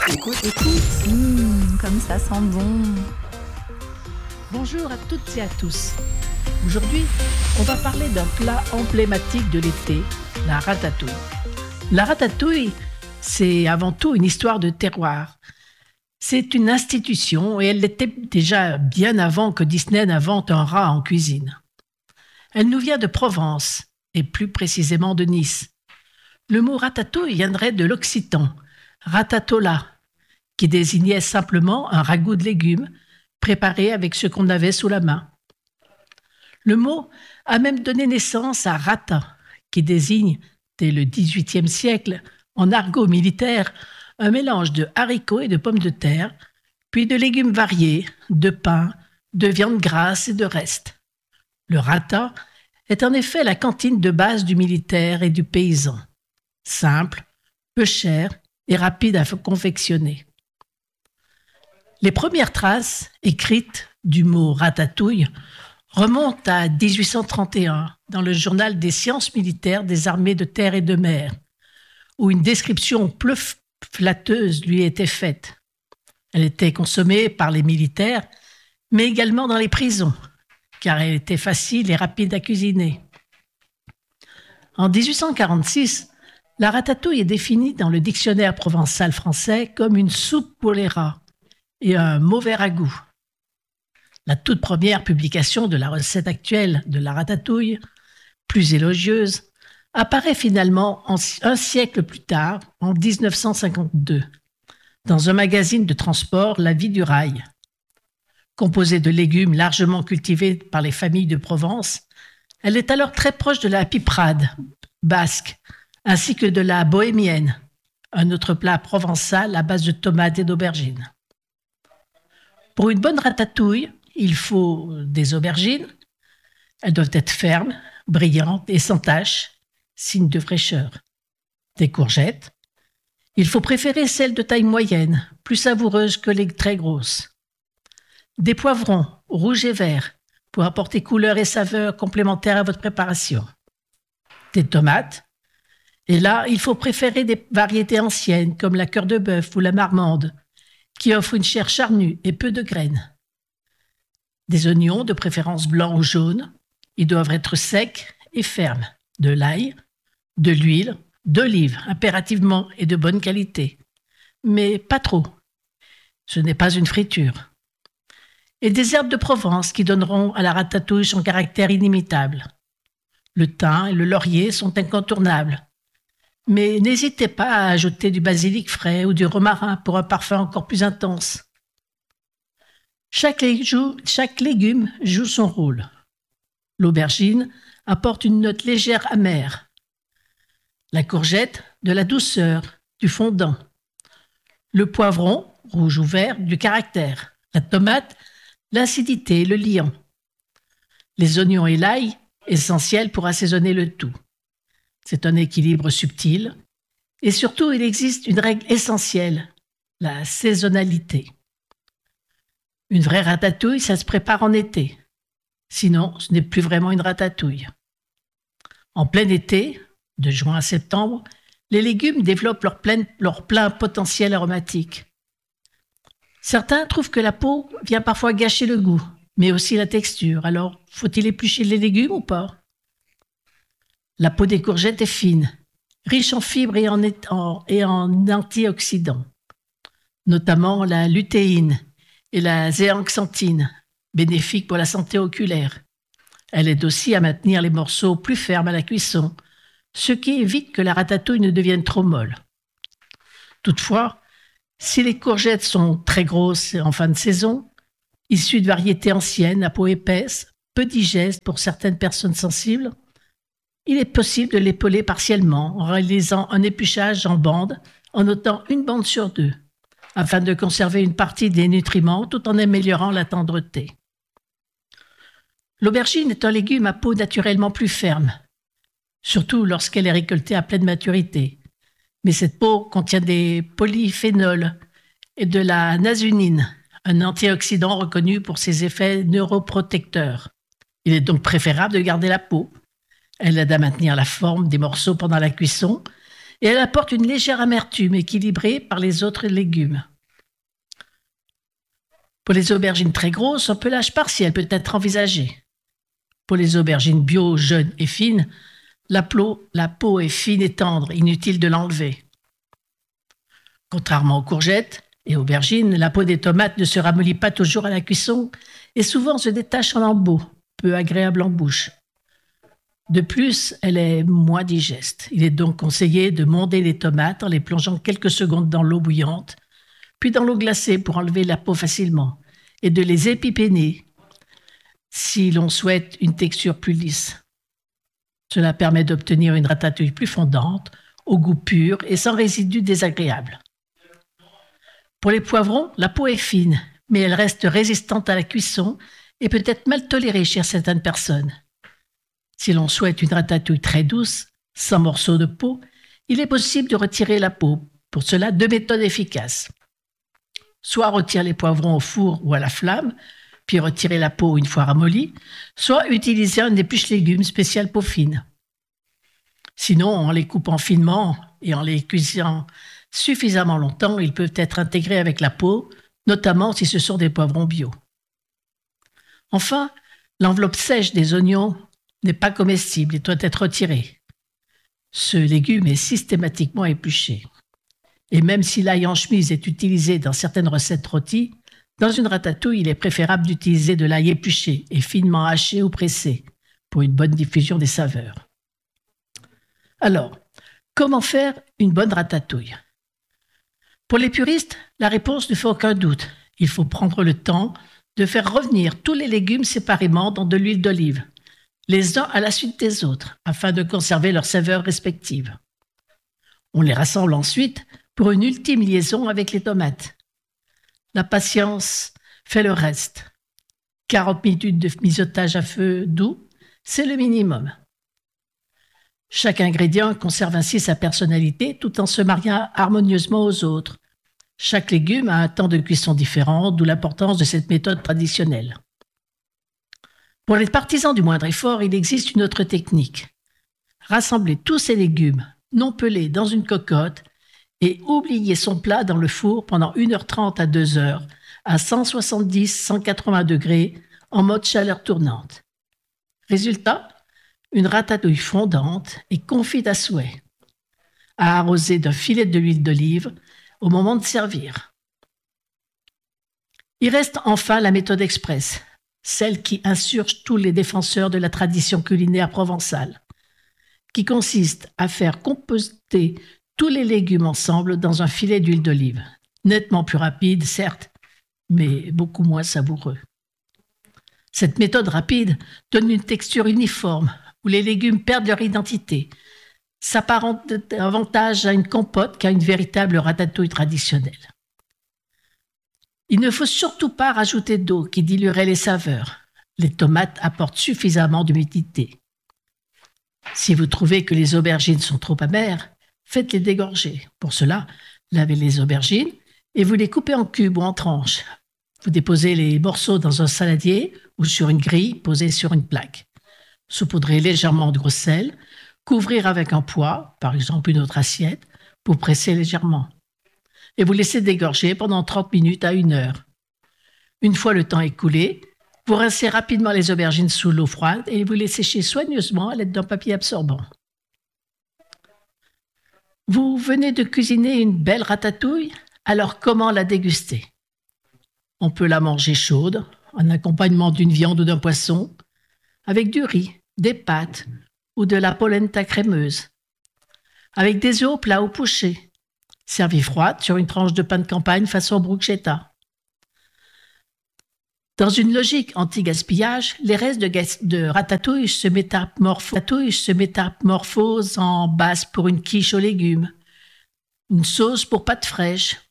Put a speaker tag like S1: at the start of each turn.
S1: Écoute,
S2: Comme ça sent bon.
S1: bonjour à toutes et à tous. Aujourd'hui, on va parler d'un plat emblématique de l'été, la ratatouille. La ratatouille, c'est avant tout une histoire de terroir. C'est une institution et elle l'était déjà bien avant que Disney n'invente un rat en cuisine. Elle nous vient de Provence, et plus précisément de Nice. Le mot ratatouille viendrait de l'occitan, ratatola, qui désignait simplement un ragoût de légumes préparé avec ce qu'on avait sous la main. Le mot a même donné naissance à rata, qui désigne, dès le XVIIIe siècle, en argot militaire, un mélange de haricots et de pommes de terre, puis de légumes variés, de pain, de viande grasse et de restes. Le rata est en effet la cantine de base du militaire et du paysan. Simple, peu cher et rapide à confectionner. Les premières traces écrites du mot ratatouille remontent à 1831 dans le journal des sciences militaires des armées de terre et de mer, où une description peu flatteuse lui était faite. Elle était consommée par les militaires, mais également dans les prisons, car elle était facile et rapide à cuisiner. En 1846, la ratatouille est définie dans le dictionnaire provençal français comme une soupe pour les rats et un mauvais ragoût. La toute première publication de la recette actuelle de la ratatouille, plus élogieuse, apparaît finalement un siècle plus tard, en 1952, dans un magazine de transport, La Vie du Rail. Composée de légumes largement cultivés par les familles de Provence, elle est alors très proche de la piperade basque, ainsi que de la bohémienne, un autre plat provençal à base de tomates et d'aubergines. Pour une bonne ratatouille, il faut des aubergines. Elles doivent être fermes, brillantes et sans taches, signe de fraîcheur. Des courgettes. Il faut préférer celles de taille moyenne, plus savoureuses que les très grosses. Des poivrons, rouges et verts, pour apporter couleur et saveur complémentaires à votre préparation. Des tomates. Et là, il faut préférer des variétés anciennes, comme la cœur de bœuf ou la marmande, qui offrent une chair charnue et peu de graines. Des oignons, de préférence blancs ou jaunes. Ils doivent être secs et fermes. De l'ail, de l'huile, d'olive, impérativement, et de bonne qualité. Mais pas trop. Ce n'est pas une friture. Et des herbes de Provence qui donneront à la ratatouille son caractère inimitable. Le thym et le laurier sont incontournables. Mais n'hésitez pas à ajouter du basilic frais ou du romarin pour un parfum encore plus intense. Chaque légume joue son rôle. L'aubergine apporte une note légère amère. La courgette, de la douceur, du fondant. Le poivron, rouge ou vert, du caractère. La tomate, l'acidité, le liant. Les oignons et l'ail, essentiels pour assaisonner le tout. C'est un équilibre subtil. Et surtout, il existe une règle essentielle, la saisonnalité. Une vraie ratatouille, ça se prépare en été. Sinon, ce n'est plus vraiment une ratatouille. En plein été, de juin à septembre, les légumes développent leur plein potentiel aromatique. Certains trouvent que la peau vient parfois gâcher le goût, mais aussi la texture. Alors, faut-il éplucher les légumes ou pas? La peau des courgettes est fine, riche en fibres et en antioxydants, notamment la lutéine et la zéaxanthine, bénéfiques pour la santé oculaire. Elle aide aussi à maintenir les morceaux plus fermes à la cuisson, ce qui évite que la ratatouille ne devienne trop molle. Toutefois, si les courgettes sont très grosses en fin de saison, issues de variétés anciennes à peau épaisse, peu digestes pour certaines personnes sensibles, il est possible de les peler partiellement en réalisant un épluchage en bandes, en ôtant une bande sur deux, afin de conserver une partie des nutriments tout en améliorant la tendreté. L'aubergine est un légume à peau naturellement plus ferme, surtout lorsqu'elle est récoltée à pleine maturité. Mais cette peau contient des polyphénols et de la nasunine, un antioxydant reconnu pour ses effets neuroprotecteurs. Il est donc préférable de garder la peau. Elle aide à maintenir la forme des morceaux pendant la cuisson et elle apporte une légère amertume équilibrée par les autres légumes. Pour les aubergines très grosses, un pelage partiel peut être envisagé. Pour les aubergines bio, jeunes et fines, la peau est fine et tendre, inutile de l'enlever. Contrairement aux courgettes et aubergines, la peau des tomates ne se ramollit pas toujours à la cuisson et souvent se détache en lambeaux, peu agréables en bouche. De plus, elle est moins digeste. Il est donc conseillé de monder les tomates en les plongeant quelques secondes dans l'eau bouillante, puis dans l'eau glacée pour enlever la peau facilement, et de les épipéner si l'on souhaite une texture plus lisse. Cela permet d'obtenir une ratatouille plus fondante, au goût pur et sans résidus désagréables. Pour les poivrons, la peau est fine, mais elle reste résistante à la cuisson et peut être mal tolérée chez certaines personnes. Si l'on souhaite une ratatouille très douce, sans morceaux de peau, il est possible de retirer la peau. Pour cela, 2 méthodes efficaces. Soit retirer les poivrons au four ou à la flamme, puis retirer la peau une fois ramollie, soit utiliser un épluche-légumes spécial peau fine. Sinon, en les coupant finement et en les cuisant suffisamment longtemps, ils peuvent être intégrés avec la peau, notamment si ce sont des poivrons bio. Enfin, l'enveloppe sèche des oignons n'est pas comestible et doit être retirée. Ce légume est systématiquement épluché. Et même si l'ail en chemise est utilisé dans certaines recettes rôties, dans une ratatouille, il est préférable d'utiliser de l'ail épluché et finement haché ou pressé pour une bonne diffusion des saveurs. Alors, comment faire une bonne ratatouille ? Pour les puristes, la réponse ne fait aucun doute. Il faut prendre le temps de faire revenir tous les légumes séparément dans de l'huile d'olive, les uns à la suite des autres, afin de conserver leurs saveurs respectives. On les rassemble ensuite pour une ultime liaison avec les tomates. La patience fait le reste. 40 minutes de mijotage à feu doux, c'est le minimum. Chaque ingrédient conserve ainsi sa personnalité tout en se mariant harmonieusement aux autres. Chaque légume a un temps de cuisson différent, d'où l'importance de cette méthode traditionnelle. Pour les partisans du moindre effort, il existe une autre technique. Rassembler tous ces légumes non pelés dans une cocotte et oublier son plat dans le four pendant 1h30 à 2h à 170-180 degrés en mode chaleur tournante. Résultat, une ratatouille fondante et confite à souhait, à arroser d'un filet d'huile d'olive au moment de servir. Il reste enfin la méthode express, celle qui insurge tous les défenseurs de la tradition culinaire provençale, qui consiste à faire composter tous les légumes ensemble dans un filet d'huile d'olive, nettement plus rapide, certes, mais beaucoup moins savoureux. Cette méthode rapide donne une texture uniforme où les légumes perdent leur identité, s'apparente davantage à une compote qu'à une véritable ratatouille traditionnelle. Il ne faut surtout pas rajouter d'eau qui diluerait les saveurs. Les tomates apportent suffisamment d'humidité. Si vous trouvez que les aubergines sont trop amères, faites-les dégorger. Pour cela, lavez les aubergines et vous les coupez en cubes ou en tranches. Vous déposez les morceaux dans un saladier ou sur une grille posée sur une plaque. Saupoudrez légèrement de gros sel, couvrir avec un poids, par exemple une autre assiette, pour presser légèrement. Et vous laissez dégorger pendant 30 minutes à 1 heure. Une fois le temps écoulé, vous rincez rapidement les aubergines sous l'eau froide et vous les séchez soigneusement à l'aide d'un papier absorbant. Vous venez de cuisiner une belle ratatouille, alors comment la déguster ? On peut la manger chaude, en accompagnement d'une viande ou d'un poisson, avec du riz, des pâtes ou de la polenta crémeuse, avec des œufs au plat ou pochés, servie froide sur une tranche de pain de campagne façon bruschetta. Dans une logique anti-gaspillage, les restes de ratatouille se métamorphosent en base pour une quiche aux légumes, une sauce pour pâtes fraîches